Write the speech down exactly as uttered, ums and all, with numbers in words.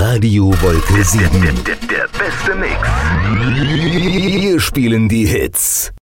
Radio Wolke sieben. Der, der, der beste Mix. Wir spielen die Hits.